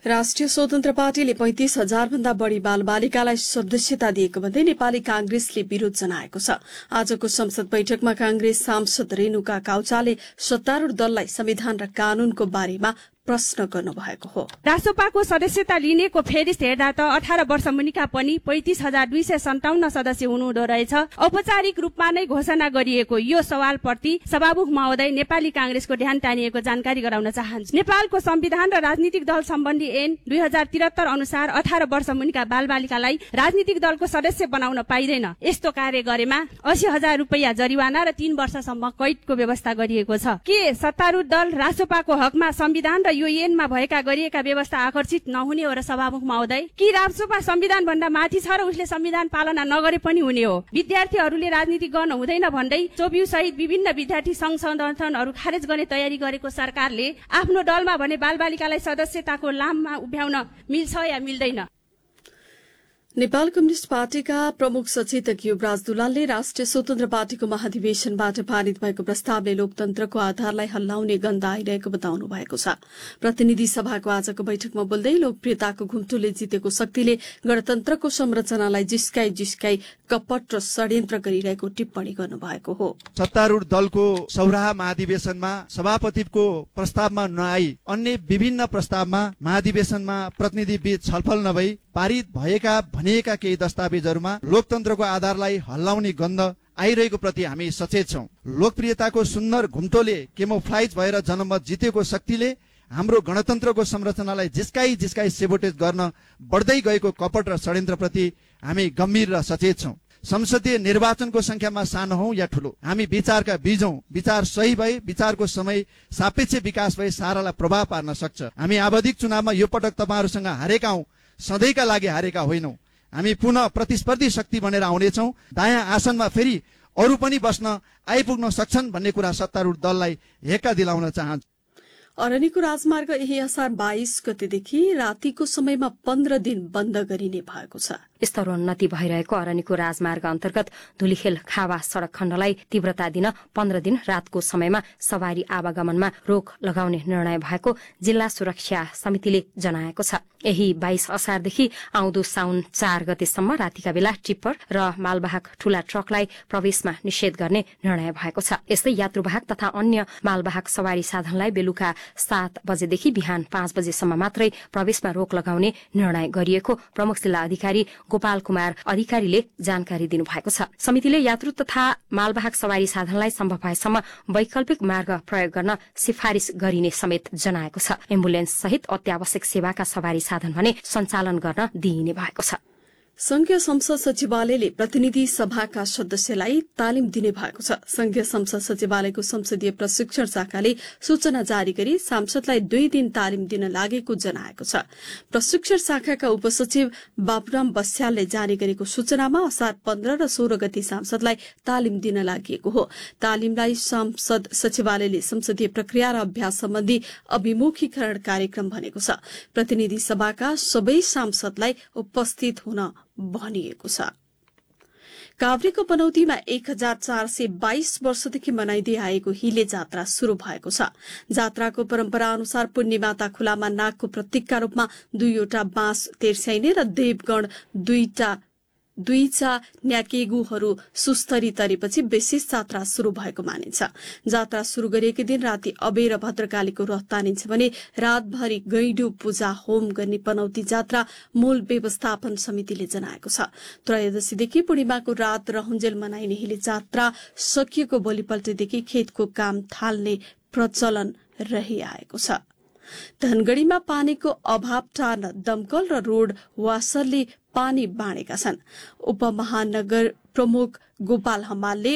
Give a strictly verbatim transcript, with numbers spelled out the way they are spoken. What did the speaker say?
राष्ट्रिय स्वतन्त्र पार्टीले पैंतिस हजार भन्दा बढ़ी बालबालिकालाई सदस्यता दिएको भन्दै नेपाली कांग्रेसले विरोध जनाएको छ। आजको संसद बैठकमा कांग्रेस सांसद रेणुका काउचाले सत्तारूढ़ दललाई संविधान र कानूनको बारेमा प्रश्न गर्नुभएको हो। रासोपाको सदस्यता लिनेको फेरिस्त हेर्दा त अठार वर्ष मुनिका पनि पैंतिस हजार दुई सय सन्ताउन्न सदस्य हुनुहुँदो रहेछ। औपचारिक रूपमा नै घोषणा गरिएको यो सवालप्रति सभामुख महोदय नेपाली कांग्रेसको ध्यान तानिएको जानकारी गराउन चाहन्छु। नेपालको संविधान र राजनीतिक दल सम्बन्धी ऐन दुई हजार त्रिहत्तर अनुसार अठार वर्ष मुनिका बालबालिकालाई राजनीतिक दलको सदस्य बनाउन पाइँदैन। यस्तो कार्य गरेमा अस्सी हजार रूपियाँ जरिवाना र तीन वर्षसम्म कैदको व्यवस्था गरिएको छ। के सत्तारूढ़ दल रासोपाको हकमा संविधान र यो ऐनमा भएका गरिएका व्यवस्था आकर्षित नहुने हो र सभामुख महोदय? कि रासोपा संविधान भन्दा माथि छ र उसले संविधान पालना नगरे पनि हुने हो? विद्यार्थीहरूले राजनीति गर्न हुँदैन भन्दै चौबिउ सहित विभिन्न विद्यार्थी संघ संगठनहरू खारेज गर्ने तयारी गरेको सरकारले आफ्नो दलमा भने बालबालिकालाई सदस्यताको लाममा उभ्याउन मिल्छ या मिल्दैन? नेपाल कम्युनिष्ट पार्टीका प्रमुख सचेतक युवराज दुलालले राष्ट्रिय स्वतन्त्र पार्टीको महाधिवेशनबाट पारित भएको प्रस्तावले लोकतन्त्रको आधारलाई हल्लाउने गन्ध आइरहेको बताउनु भएको छ। प्रतिनिधि सभाको आजको बैठकमा बोल्दै लोकप्रियताको घुम्टोले जितेको शक्तिले गणतन्त्रको संरचनालाई जिस्काई जिस्काई कपट र षड्यन्त्र गरिरहेको टिप्पणी गर्नुभएको हो। सत्तारूढ़ दलको सौराहा महाधिवेशनमा सभापतिको प्रस्तावमा नआई अन्य विभिन्न प्रस्तावमा महाधिवेशनमा प्रतिनिधि बीच छलफल नभई पारित भएका भनिएका केही दस्तावेजहरूमा लोकतन्त्रको आधारलाई हल्लाउने गन्ध आइरहेको प्रति हामी सचेत छौं। लोकप्रियताको सुन्दर घुम्टोले केमोफ्लाइज भएर जनमत जितेको शक्तिले हाम्रो गणतन्त्रको संरचनालाई जिस्काई जिस्काई सेबोटेज गर्न बढ्दै गएको कपट र षड्यन्त्रप्रति हामी गम्भीर र सचेत छौं। संसदीय निर्वाचनको संख्यामा सानो हौ या ठूलो, हामी विचारका बीजौं। विचार सही भए विचारको समय सापेक्ष विकास भए सारालाई प्रभाव पार्न सक्छ। हामी आवधिक चुनावमा यो पटक तपाईहरुसँग हारेका हौं, सधैँका लागि हारेका होइनौं। हामी पुनः प्रतिस्पर्धी शक्ति बनेर आउनेछौं। दायाँ आसनमा फेरि अरू पनि बस्न आइपुग्न सक्छन् भन्ने कुरा सत्तारूढ़ दललाई हेक्का दिलाउन चाहन्छु। अरनिको राजमार्ग यही असार बाइस गतेदेखि रातिको समयमा पन्ध्र दिन बन्द गरिने भएको छ। स्तरोन्नति भइरहेको अरनिको राजमार्ग अन्तर्गत धुलीखेल खावा सड़क खण्डलाई तीव्रता दिन पन्ध्र दिन रातको समयमा सवारी आवागमनमा रोक लगाउने निर्णय भएको जिल्ला सुरक्षा समितिले जनाएको छ। यही बाइस असारदेखि आउँदो साउन चार गतेसम्म रातिका बेला टिप्पर र मालवाहक ठूला ट्रकलाई प्रवेशमा निषेध गर्ने निर्णय भएको छ। यस्तै यात्रुवाहक तथा अन्य मालवाहक सवारी साधनलाई बेलुका सात बजेदेखि बिहान पाँच बजेसम्म मात्रै प्रवेशमा रोक लगाउने निर्णय गरिएको प्रमुख जिल्ला अधिकारी गोपाल कुमार अधिकारीले जानकारी दिनुभएको छ। समितिले यात्रु तथा मालवाहक सवारी साधनलाई सम्भव भएसम्म वैकल्पिक मार्ग प्रयोग गर्न सिफारिश गरिने समेत जनाएको छ। एम्बुलेन्स सहित अत्यावश्यक सेवाका सवारी साधन भने सञ्चालन गर्न दिइने भएको छ। संघीय संसद सचिवालयले प्रतिनिधि सभाका सदस्यलाई तालिम दिने भएको छ। संघीय संसद सचिवालयको संसदीय प्रशिक्षण शाखाले सूचना जारी गरी सांसदलाई दुई दिन तालिम दिन लागेको जनाएको छ। प्रशिक्षण शाखाका उपसचिव बाबुराम बस्यालले जारी गरेको सूचनामा असार पन्ध्र र सोह्र गते सांसदलाई तालिम दिन लागिएको हो। तालिमलाई संसद सचिवालयले संसदीय प्रक्रिया र अभ्यास सम्बन्धी अभिमुखीकरण कार्यक्रम भनेको छ। प्रतिनिधि सभाका सबै सांसदलाई उपस्थित हुन भनिएको छ। काभ्रेको पनौतीमा एक हजार चार सय बाइस वर्षदेखि मनाइँदै आएको हिले जात्रा शुरू भएको छ। जात्राको परम्परा अनुसार पुण्यमाता खुलामा नागको प्रतीकका रूपमा दुईवटा बाँस तेर्स्याइने र देवगण दुईटा दुईचा न्याकेगुहरू सुस्तरी तरेपछि विशेष जात्रा शुरू भएको मानिन्छ। जात्रा शुरू गरिएकै दिन राति अबेर भद्रकालीको रथ तानिन्छ भने रातभरि गैडु पूजा होम गर्ने पनौती जात्रा मूल व्यवस्थापन समितिले जनाएको छ। त्रयोदशीदेखि पूर्णिमाको रात रहन्जेल मनाइने हिले जात्रा सकिएको भोलिपल्टदेखि खेतको काम थाल्ने प्रचलन रहिआएको छ। धनगढ़ीमा पानीको अभाव टार्न दमकल र रोड वासरले पानी बाँडेका छन्। उपमहानगर प्रमुख गोपाल हमालले